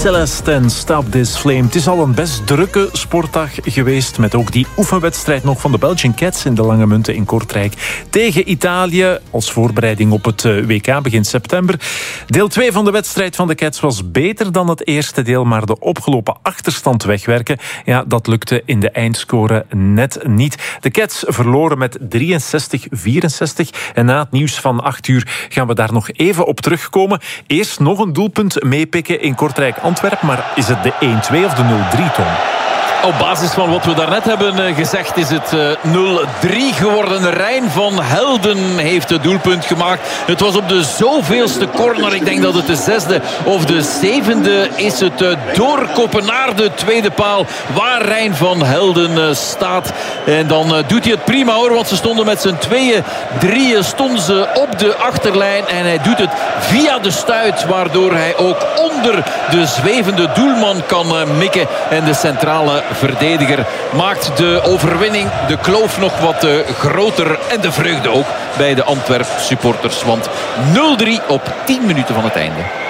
Celeste en Stop This Flame. Het is al een best drukke sportdag geweest, met ook die oefenwedstrijd nog van de Belgian Cats in de Lange Munten in Kortrijk tegen Italië als voorbereiding op het WK begin september. Deel 2 van de wedstrijd van de Cats was beter dan het eerste deel, maar de opgelopen achterstand wegwerken, ja, dat lukte in de eindscore net niet. De Cats verloren met 63-64 en na het nieuws van 8 uur gaan we daar nog even op terugkomen. Eerst nog een doelpunt meepikken in Kortrijk-Antwerpen, maar is het de 1-2 of de 0-3, Tom? Op basis van wat we daarnet hebben gezegd is het 0-3 geworden. Rijn van Helden heeft het doelpunt gemaakt. Het was op de zoveelste corner. Ik denk dat het de 6e of de 7e is. Het doorkoppen naar de tweede paal waar Rijn van Helden staat. En dan doet hij het prima hoor. Want ze stonden met z'n tweeën, drieën stonden ze op de achterlijn. En hij doet het via de stuit. Waardoor hij ook onder de zwevende doelman kan mikken. En de centrale verdediger maakt de overwinning, de kloof nog wat groter en de vreugde ook bij de Antwerp supporters. Want 0-3 op 10 minuten van het einde.